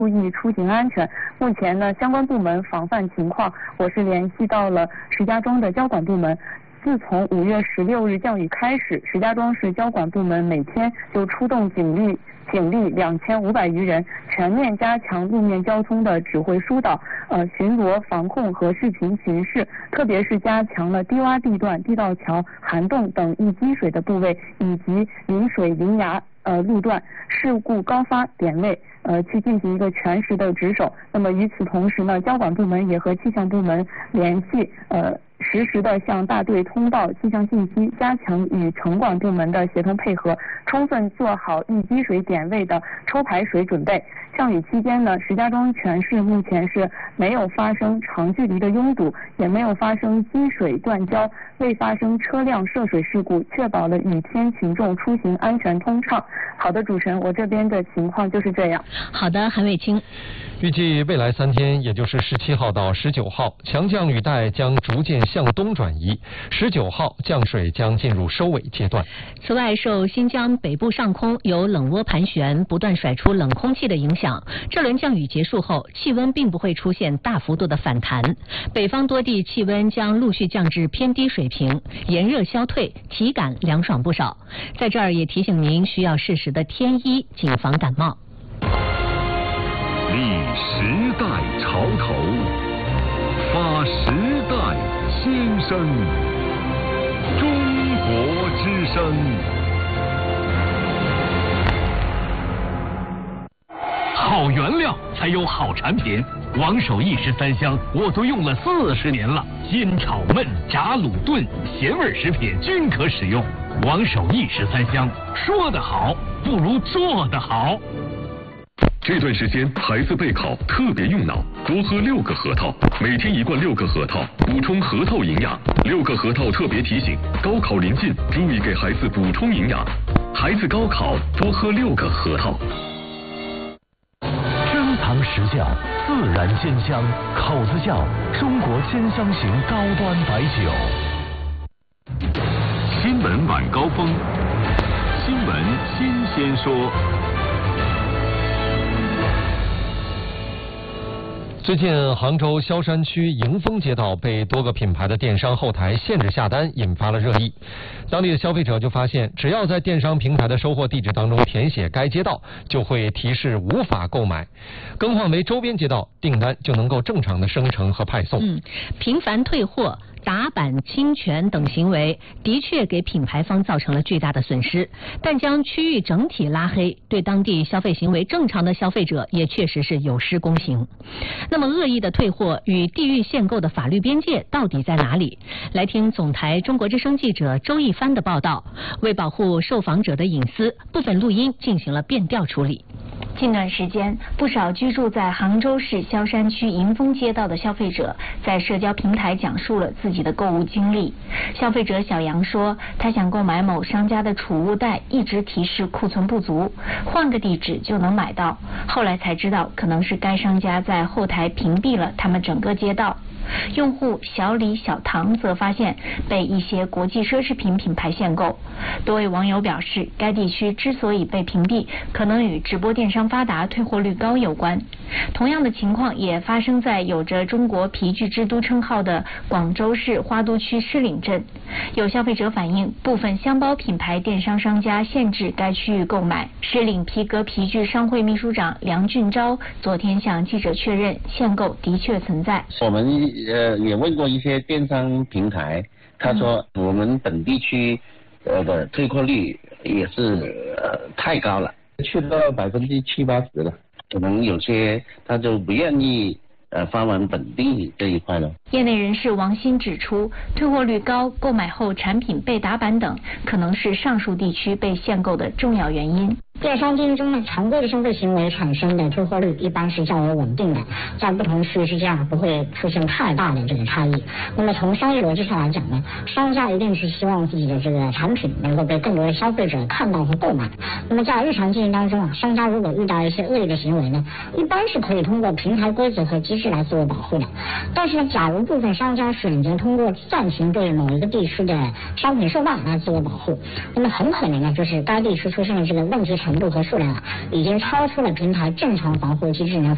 注意出行安全。目前呢，相关部门防范情况，我是联系到了石家庄的交管部门。自从5月16日降雨开始，石家庄市交管部门每天就出动警力2500余人，全面加强路面交通的指挥疏导、巡逻防控和视频巡视，特别是加强了低洼地段、地道桥、涵洞等易积水的部位，以及临水临崖路段事故高发点位，去进行一个全时的值守。那么与此同时呢，交管部门也和气象部门联系，实时的向大队通报气象信息，加强与城管部门的协同配合，充分做好易积水点位的抽排水准备。降雨期间呢，石家庄全市目前是没有发生长距离的拥堵，也没有发生积水断交，未发生车辆涉水事故，确保了雨天群众出行安全通畅。好的，主持人，我这边的情况就是这样。 好的，韩卫清。 预计未来3天，也就是17号到19号，强降雨带将逐渐向东转移，19号降水将进入收尾阶段。 此外，受新疆北部上空有冷涡盘旋，不断甩出冷空气的影响，这轮降雨结束后，气温并不会出现大幅度的反弹，北方多地气温将陆续降至偏低水平，炎热消退，体感凉爽不少。在这儿也提醒您需要适时的添衣，谨防感冒。 立时代潮头，发时代先声，中国之声。 好原料才有好产品，王守义13香我都用了40年了，煎炒焖炸卤炖咸味食品均可使用。王守义13香，说得好不如做得好。 这段时间孩子备考特别用脑，多喝6个核桃，每天1罐6个核桃，补充核桃营养。6个核桃特别提醒，高考临近，注意给孩子补充营养。孩子高考多喝6个核桃。 珍藏实窖，自然鲜香，口子窖，中国鲜香型高端白酒。 新闻晚高峰，新闻新鲜说。 最近，杭州萧山区迎丰街道被多个品牌的电商后台限制下单，引发了热议。当地的消费者就发现，只要在电商平台的收货地址当中填写该街道，就会提示无法购买，更换为周边街道，订单就能够正常的生成和派送。 频繁退货、打板侵权等行为的确给品牌方造成了巨大的损失，但将区域整体拉黑，对当地消费行为正常的消费者也确实是有失公行。那么恶意的退货与地域限购的法律边界到底在哪里？来听总台中国之声记者周一帆的报道。为保护受访者的隐私，部分录音进行了变调处理。 近段时间，不少居住在杭州市萧山区迎丰街道的消费者在社交平台讲述了自己的购物经历。消费者小杨说，他想购买某商家的储物袋，一直提示库存不足，换个地址就能买到。后来才知道，可能是该商家在后台屏蔽了他们整个街道。用户小李、小唐则发现被一些国际奢侈品品牌限购。多位网友表示，该地区之所以被屏蔽，可能与直播电商发达、退货率高有关。同样的情况也发生在有着中国皮具之都称号的广州市花都区狮岭镇。有消费者反映，部分箱包品牌电商商家限制该区域购买。狮岭皮革皮具商会秘书长梁俊钊昨天向记者确认，限购的确存在。 我们也问过一些电商平台，他说我们本地区的退货率也是太高了，去到70%-80%了，可能有些他就不愿意发往本地这一块了。 业内人士王鑫指出，退货率高、购买后产品被打板等，可能是上述地区被限购的重要原因。 电商经营中呢，常规的消费行为产生的退货率一般是较为稳定的，在不同区域之间不会出现太大的这个差异。那么从商业逻辑上来讲呢，商家一定是希望自己的这个产品能够被更多的消费者看到和购买。那么在日常经营当中商家如果遇到一些恶意的行为呢，一般是可以通过平台规则和机制来自我保护的。但是呢，假如部分商家选择通过暂停对某一个地区的商品售卖来自我保护，那么很可能呢，就是该地区出现的这个问题程度和数量已经超出了平台正常防护机制呢